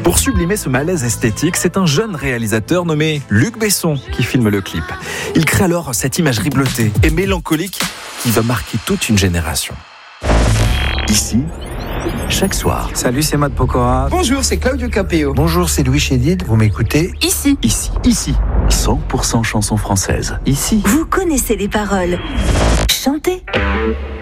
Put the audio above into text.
Pour sublimer ce malaise esthétique, c'est un jeune réalisateur nommé Luc Besson qui filme le clip. Il crée alors cette imagerie bleutée et mélancolique qui va marquer toute une génération. Ici, chaque soir. Salut, c'est Matt Pokora. Bonjour, c'est Claudio Capéo. Bonjour, c'est Louis Chédid. Vous m'écoutez ? Ici. 100% chansons françaises. Ici. Vous connaissez les paroles. Chantez.